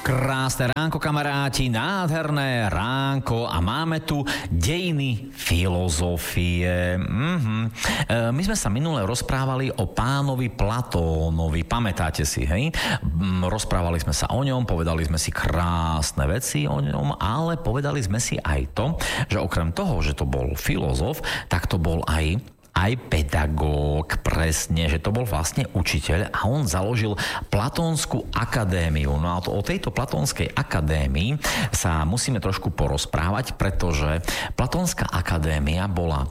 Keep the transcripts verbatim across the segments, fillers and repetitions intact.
Krásne ránko, kamaráti, nádherné ránko a máme tu dejiny filozofie. Mm-hmm. E, my sme sa minule rozprávali o pánovi Platónovi, pamätáte si, hej? Rozprávali sme sa o ňom, povedali sme si krásne veci o ňom, ale povedali sme si aj to, že okrem toho, že to bol filozof, tak to bol aj aj pedagóg, presne, že to bol vlastne učiteľ a on založil Platónsku akadémiu. No a to, o tejto Platónskej akadémii sa musíme trošku porozprávať, pretože Platónska akadémia bola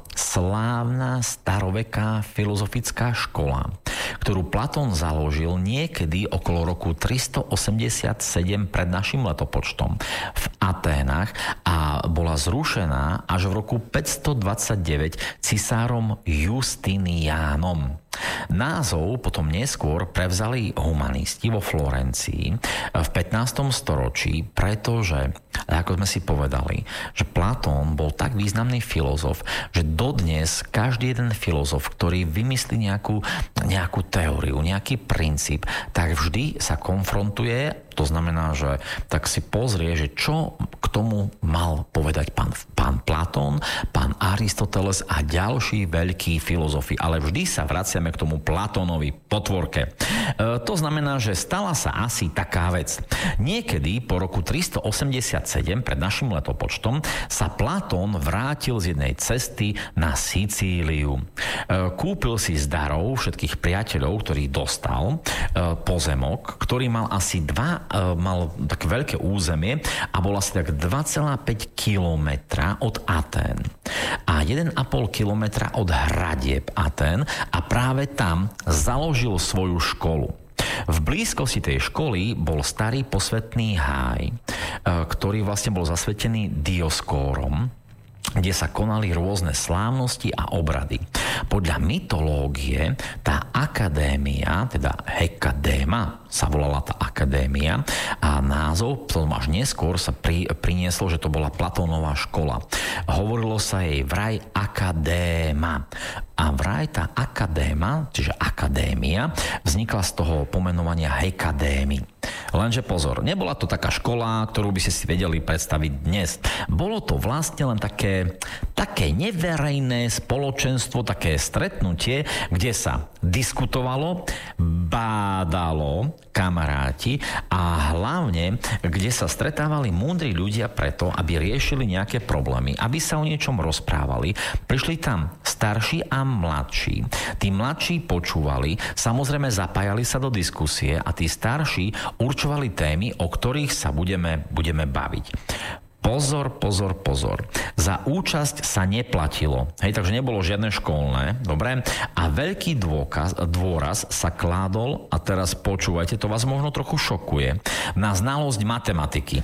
slávna staroveká filozofická škola, ktorú Platón založil niekedy okolo roku tristoosemdesiatsedem pred našim letopočtom v Aténach a bola zrušená až v roku päťstodvadsaťdeväť cisárom Justiniánom. Názov potom neskôr prevzali humanisti vo Florencii v pätnástom storočí, pretože, ako sme si povedali, že Platón bol tak významný filozof, že dodnes každý jeden filozof, ktorý vymyslí nejakú, nejakú teóriu, nejaký princíp, tak vždy sa konfrontuje, to znamená, že tak si pozrie, že čo k tomu mal povedať pán, pán Platón, pán Aristoteles a ďalší veľkí filozofi, ale vždy sa vraciame k tomu Platónovi potvorke. E, to znamená, že stala sa asi taká vec. Niekedy po roku tristoosemdesiatsedem pred našim letopočtom sa Platón vrátil z jednej cesty na Sicíliu. E, kúpil si z darov všetkých priateľov, ktorý dostal, e, pozemok, ktorý mal asi dva, e, mal také veľké územie a bol asi tak dva celé päť kilometra od Atén a jeden a pol kilometra od hradieb Atén a práve tam založil svoju školu. V blízkosti tej školy bol starý posvätný háj, ktorý vlastne bol zasvetený Dioskórom, kde sa konali rôzne slávnosti a obrady. Podľa mytológie tá akadémia, teda Hekadéma, sa volala tá akadémia a názov, potom až neskôr sa pri, prinieslo, že to bola Platónová škola. Hovorilo sa jej vraj akadéma. A vraj tá akadéma, čiže akadémia, vznikla z toho pomenovania Hekadémy. Lenže pozor, nebola to taká škola, ktorú by ste si vedeli predstaviť dnes. Bolo to vlastne len také, také neverejné spoločenstvo, také stretnutie, kde sa diskutovalo, bádalo, kamaráti a hlavne, kde sa stretávali múdri ľudia preto, aby riešili nejaké problémy, aby sa o niečom rozprávali. Prišli tam starší a mladší. Tí mladší počúvali, samozrejme zapájali sa do diskusie a tí starší určovali témy, o ktorých sa budeme, budeme baviť. Pozor, pozor, pozor. Za účasť sa neplatilo. Hej, takže nebolo žiadne školné, dobre? A veľký dôkaz, dôraz sa kládol, a teraz počúvajte, to vás možno trochu šokuje, na znalosť matematiky.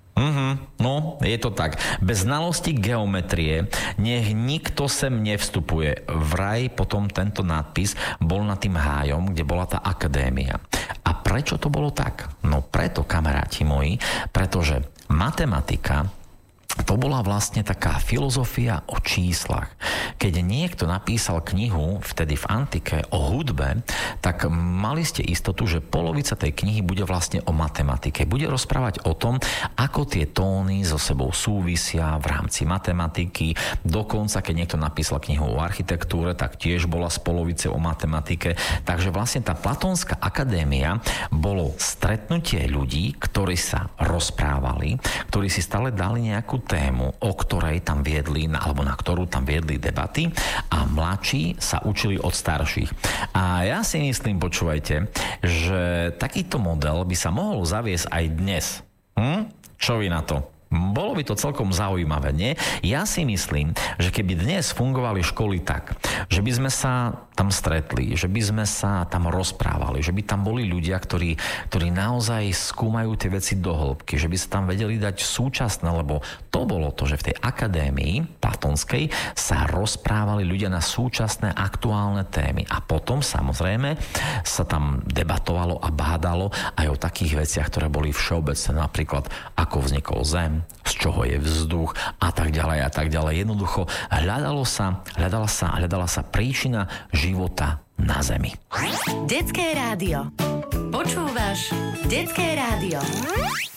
Mhm, no, je to tak. Bez znalosti geometrie nech nikto sem nevstupuje. Vraj potom tento nadpis bol nad tým hájom, kde bola tá akadémia. A prečo to bolo tak? No preto, kamaráti moji, pretože matematika to bola vlastne taká filozofia o číslach. Keď niekto napísal knihu vtedy v antike o hudbe, tak mali ste istotu, že polovica tej knihy bude vlastne o matematike. Bude rozprávať o tom, ako tie tóny so sebou súvisia v rámci matematiky. Dokonca, keď niekto napísal knihu o architektúre, tak tiež bola z polovice o matematike. Takže vlastne tá Platónska akadémia bolo stretnutie ľudí, ktorí sa rozprávali, ktorí si stále dali nejakú tému, o ktorej tam viedli, alebo na ktorú tam viedli debaty a mladší sa učili od starších. A ja si myslím, počúvajte, že takýto model by sa mohol zaviesť aj dnes. Hm? Čo vy na to? Bolo by to celkom zaujímavé, nie? Ja si myslím, že keby dnes fungovali školy tak, že by sme sa tam stretli, že by sme sa tam rozprávali, že by tam boli ľudia, ktorí, ktorí naozaj skúmajú tie veci do hĺbky, že by sa tam vedeli dať súčasné, lebo to bolo to, že v tej akadémii platónskej sa rozprávali ľudia na súčasné aktuálne témy a potom samozrejme sa tam debatovalo a bádalo aj o takých veciach, ktoré boli všeobecné, napríklad ako vznikol Zem, z čoho je vzduch a tak ďalej a tak ďalej. Jednoducho hľadalo sa, hľadala sa, hľadala sa príčina života na Zemi. Detské rádio. Počúvaš Detské rádio.